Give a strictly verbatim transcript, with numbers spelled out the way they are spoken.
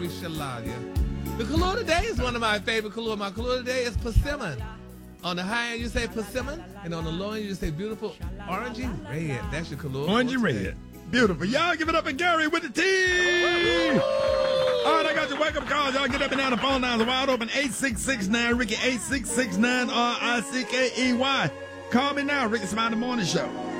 Gary Shalalia. The Kahlua today is one of my favorite Kahlua. My Kahlua today is persimmon. On the high end, you say persimmon, and on the low end, you say beautiful orangey red. That's your Kahlua. Orangey red. Beautiful. Y'all give it up for Gary with the T. All right, I got your wake-up calls. Y'all get up and down. The phone lines are wide open. eight six six nine Ricky, eight six six nine R I C K E Y. Call me now, Ricky Smiley Morning Show.